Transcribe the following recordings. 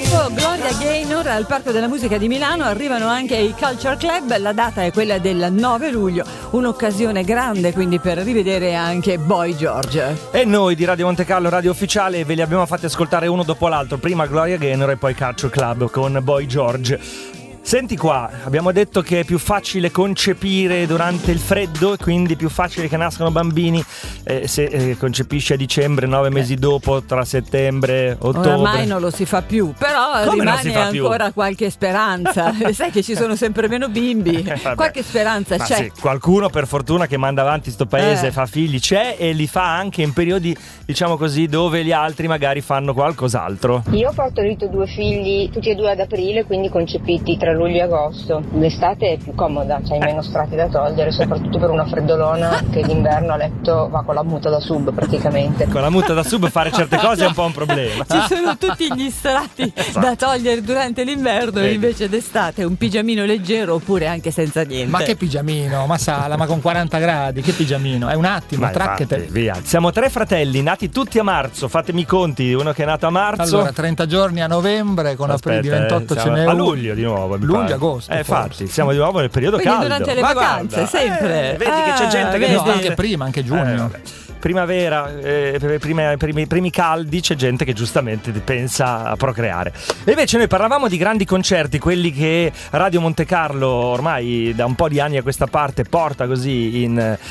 Dopo Gloria Gaynor al Parco della Musica di Milano arrivano anche i Culture Club. La data è quella del 9 luglio, un'occasione grande quindi per rivedere anche Boy George. E noi di Radio Monte Carlo, radio ufficiale, ve li abbiamo fatti ascoltare uno dopo l'altro, prima Gloria Gaynor e poi Culture Club con Boy George. Senti qua, abbiamo detto che è più facile concepire durante il freddo e quindi più facile che nascano bambini se concepisci a dicembre, 9 mesi dopo, tra settembre, ottobre. Oramai non lo si fa più, però come rimane ancora qualche speranza. Sai che ci sono sempre meno bimbi, qualche speranza c'è. Sì, qualcuno per fortuna che manda avanti sto paese, fa figli c'è, e li fa anche in periodi, diciamo così, dove gli altri magari fanno qualcos'altro. Io ho partorito 2 figli, tutti e 2 ad aprile, quindi concepiti tra luglio e agosto. L'estate è più comoda, c'hai meno strati da togliere, soprattutto per una freddolona che d'inverno a letto va con la muta da sub praticamente. Con la muta da sub fare certe cose è un po' un problema. Ci sono tutti gli strati da togliere durante l'inverno, e invece d'estate un pigiamino leggero oppure anche senza niente. Ma che pigiamino? Ma Sala, ma con 40 gradi, che pigiamino? È un attimo, tracchete. Via. Siamo 3 fratelli, nati tutti a marzo, fatemi i conti, uno che è nato a marzo. Allora, 30 giorni a novembre, con aprile di 28 ce n'è a luglio di nuovo. Luglio, agosto. Infatti, siamo di nuovo nel periodo quindi caldo. durante le vacanze, sempre. Vedi che c'è gente che no, anche prima, anche giugno. Primavera, primi caldi, c'è gente che giustamente pensa a procreare. E invece noi parlavamo di grandi concerti, quelli che Radio Monte Carlo ormai da un po' di anni a questa parte porta così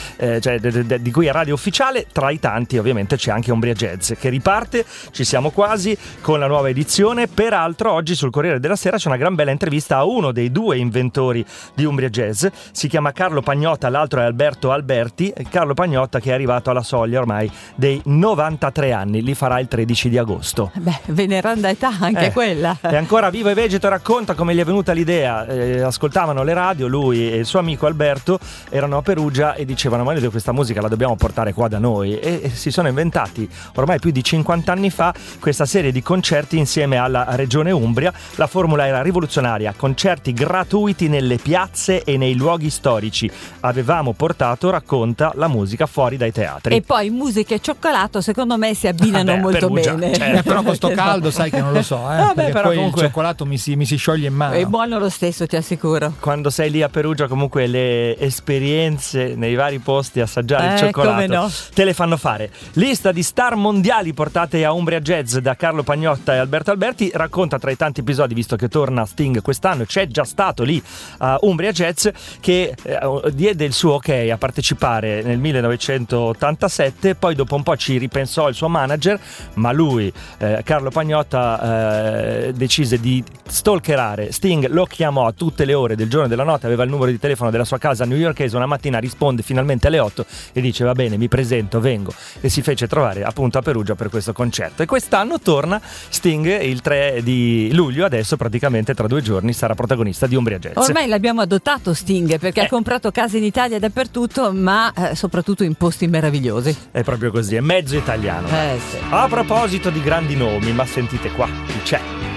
di cui è radio ufficiale. Tra i tanti ovviamente c'è anche Umbria Jazz che riparte, ci siamo quasi con la nuova edizione. Peraltro oggi sul Corriere della Sera c'è una gran bella intervista a uno dei 2 inventori di Umbria Jazz, si chiama Carlo Pagnotta, l'altro è Alberto Alberti. Carlo Pagnotta che è arrivato alla soglia ormai dei 93 anni, li farà il 13 di agosto. Veneranda età anche quella. È ancora vivo e vegeto, racconta come gli è venuta l'idea. Ascoltavano le radio, lui e il suo amico Alberto erano a Perugia e dicevano: ma noi questa musica la dobbiamo portare qua da noi, e si sono inventati ormai più di 50 anni fa questa serie di concerti insieme alla Regione Umbria. La formula era rivoluzionaria: concerti gratuiti nelle piazze e nei luoghi storici. Avevamo portato, racconta, la musica fuori dai teatri. E poi musica e cioccolato secondo me si abbinano molto Perugia, bene. certo. Però con sto caldo sai che non lo so, perché però poi comunque il cioccolato mi si scioglie in mano. È buono lo stesso, ti assicuro. Quando sei lì a Perugia comunque le esperienze nei vari posti, assaggiare il cioccolato, te le fanno fare. Lista di star mondiali portate a Umbria Jazz da Carlo Pagnotta e Alberto Alberti. Racconta tra i tanti episodi, visto che torna Sting quest'anno, c'è già stato lì a Umbria Jazz, che diede il suo ok a partecipare nel 1987. Poi dopo un po' ci ripensò il suo manager, ma lui, Carlo Pagnotta, decise di stalkerare Sting. Lo chiamò a tutte le ore del giorno e della notte, aveva il numero di telefono della sua casa newyorkese. Una mattina risponde finalmente alle 8 e dice: va bene, mi presento, vengo, e si fece trovare appunto a Perugia per questo concerto. E quest'anno torna Sting il 3 di luglio, adesso praticamente tra 2 giorni sarà protagonista di Umbria Jazz. Ormai l'abbiamo adottato Sting, perché ha comprato case in Italia dappertutto, ma soprattutto in posti meravigliosi. È proprio così, è mezzo italiano. Sì. A proposito di grandi nomi, ma sentite qua, chi c'è?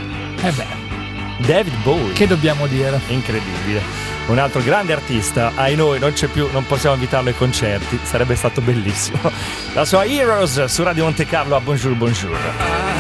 David Bowie. Che dobbiamo dire? Incredibile. Un altro grande artista, ai noi non c'è più, non possiamo invitarlo ai concerti, sarebbe stato bellissimo. La sua Heroes su Radio Monte Carlo a Bonjour Bonjour.